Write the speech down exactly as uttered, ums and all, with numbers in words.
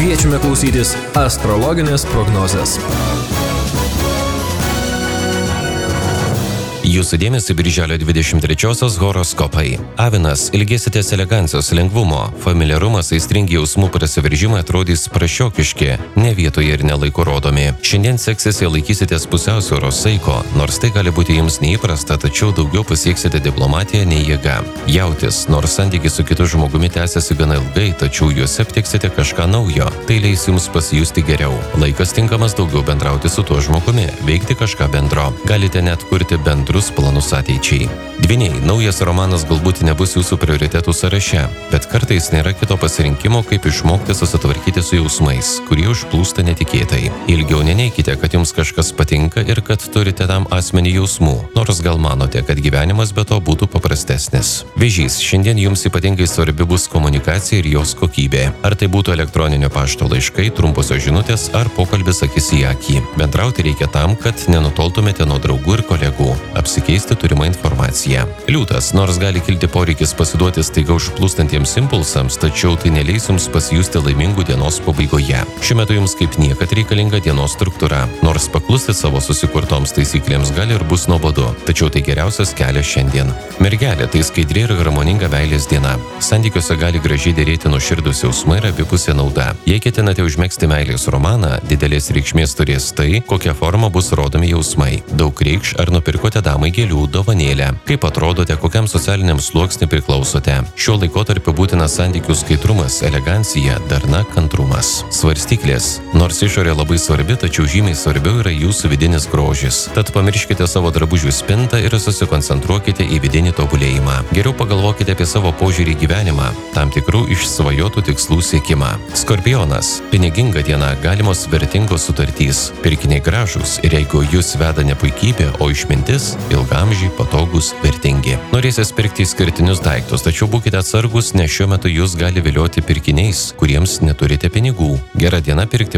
Kviečiame klausytis astrologinės prognozės. Jūsų dėmesį birželio dvidešimt trečiosios horoskopai. Avinas, ilgėsitės elegancijos, lengvumo, familiarumas, aistringi jausmų prasiveržimai atrodys prašiokiški, ne vietoje ir nelaiko rodomi. Šiandien seksėse laikysitės pusiausvyros saiko, nors tai gali būti jums neįprasta, tačiau daugiau pasieksite diplomatiją nei jėga. Jautis, nors santykis su kitu žmogumi tęsiasi gana ilgai, tačiau juose aptiksite kažką naujo. Tai leis jums pasijusti geriau. Laikas tinkamas daugiau bendrauti su tuo žmogumi, veikti kažką bendro. Galite net kurti bendrus planus ateičiai. Dvyniai, naujas romanas galbūt nebus jūsų prioritetų sąraše, bet kartais nėra kito pasirinkimo, kaip išmokti susitvarkyti su jausmais, kurie užplūsta netikėtai. Ilgiau neneikite, kad jums kažkas patinka ir kad turite tam asmenį jausmų, nors gal manote, kad gyvenimas be to būtų paprastesnis. Vėžys, šiandien jums ypatingai svarbi bus komunikacija ir jos kokybė. Ar tai būtų elektroninio pašto laiškai, trumposios žinutės ar pokalbis akis į akį. Bendrauti reikia tam, kad nenutoltumėte nuo draugų ir kolegų. Apsikeisti turimą informaciją. Liūtas, nors gali kilti poreikis pasiduoti staiga užplūstantiems impulsams, tačiau tai neleis jums pasijusti laimingų dienos pabaigoje. Šiuo metu jums kaip niekad reikalinga dienos struktūra, nors paklusti savo susikurtoms taisyklėms gali ir bus nuobodu, tačiau tai geriausias kelias šiandien. Mergelė, tai skaidri ir harmoninga meilės diena. Santykiuose gali gražiai dėrėti nuoširdūs jausmai ir abipusė nauda. Jei ketinate užmegzti meilės romaną, didelės reikšmės turės tai, kokia forma bus rodomi jausmai. Daug reikš, ar nupirkote damai gėlių dovanėlę. Kaip atrodote, kokiam socialiniam sluoksniui priklausote. Šiuo laikotarpiu būtinas santykių skaidrumas, elegancija, darna, kantrumas. Svarstyklės. Nors išorė labai svarbi, tačiau žymiai svarbiau yra jūsų vidinis grožis. Tad pamirškite savo drabužių spintą ir susikoncentruokite į vidinį tobulėjimą. Geriau pagalvokite apie savo požiūrį į gyvenimą, tam tikrų išsvajotų tikslų siekimą. Skorpionas. Piniginga diena, galimos vertingos sutartys. Pirkiniai gražūs ir jeigu jūs veda ne puikybė, o išmintis, ilgamžiai, patogus, vertingi. Norėsės pirkti išskirtinius daiktus, tačiau būkite atsargus, nes šiuo metu jūs gali vilioti pirkiniais, kuriems neturite pinigų. Gera diena pirkti